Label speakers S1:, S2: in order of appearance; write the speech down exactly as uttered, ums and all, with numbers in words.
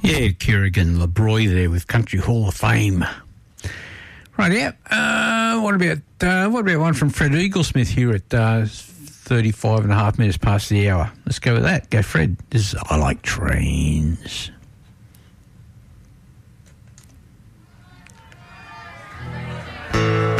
S1: Yeah, Kerrigan LeBroy there with Country Hall of Fame. Right, yeah. Uh, what about uh, what about one from Fred Eaglesmith here at uh, thirty-five and a half minutes past the hour? Let's go with that. Go, Fred. This is I Like Trains.